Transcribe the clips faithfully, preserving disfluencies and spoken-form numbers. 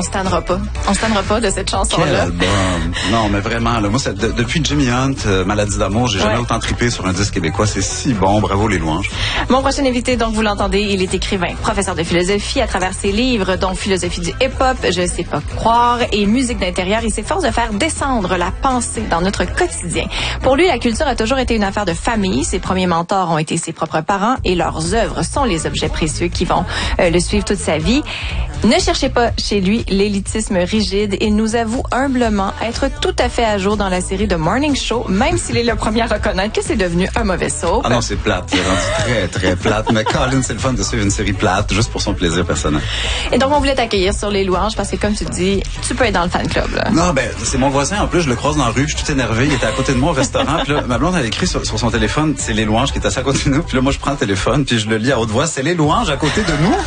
on se tannera pas. On se tannera pas de cette chanson-là. Quel album! Non, mais vraiment, là, moi, ça, de, depuis Jimmy Hunt, euh, Maladie d'amour, j'ai jamais ouais. autant trippé sur un disque québécois. C'est si bon. Bravo, les louanges. Mon prochain invité, donc, vous l'entendez, il est écrivain, professeur de philosophie à travers ses livres, dont Philosophie du hip-hop, Je sais pas croire et Musique d'intérieur. Il s'efforce de faire descendre la pensée dans notre quotidien. Pour lui, la culture a toujours été une affaire de famille. Ses premiers mentors ont été ses propres parents et leurs œuvres sont les objets précieux qui vont euh, le suivre toute sa vie. Ne cherchez pas chez lui l'élitisme rigide. Il nous avoue humblement être tout à fait à jour dans la série de Morning Show, même s'il est le premier à reconnaître que c'est devenu un mauvais soap. Ah non, c'est plate. C'est rendu très, très plate. Mais Colin, c'est le fun de suivre une série plate, juste pour son plaisir personnel. Et donc, on voulait t'accueillir sur les louanges parce que, comme tu dis, tu peux être dans le fan club, là. Non, ben, c'est mon voisin. En plus, je le croise dans la rue. Je suis tout énervé. Il était à côté de moi au restaurant. Puis là, ma blonde, elle écrit sur, sur son téléphone, c'est les louanges qui est assis à côté de nous. Puis là, moi, je prends le téléphone, puis je le lis à haute voix. C'est les louanges à côté de nous.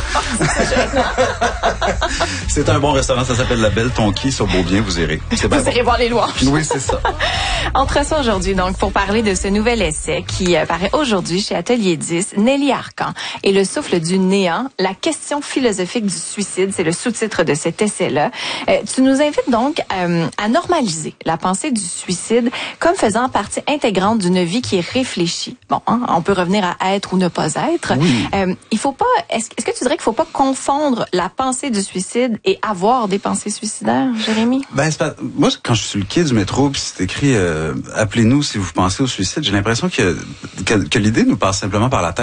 C'est un bon restaurant. Ça s'appelle La Belle Tonki sur Beaubien. Vous irez. C'est Vous irez voir les louanges. Oui, c'est ça. On te reçoit aujourd'hui, donc, pour parler de ce nouvel essai qui euh, paraît aujourd'hui chez Atelier dix, Nelly Arcan et le souffle du néant, la question philosophique du suicide, c'est le sous-titre de cet essai-là. Euh, tu nous invites donc euh, à normaliser la pensée du suicide comme faisant partie intégrante d'une vie qui est réfléchie. Bon, hein, on peut revenir à être ou ne pas être. Oui. Euh, il faut pas. Est-ce, est-ce que tu dirais qu'il faut pas confondre la pensée du suicide et avoir des pensées suicidaires, Jérémy? Ben, c'est pas, moi, quand je suis sur le quai du métro, puis c'est écrit euh, appelez-nous si vous pensez au suicide, j'ai l'impression que, que, que l'idée nous passe simplement par la tête.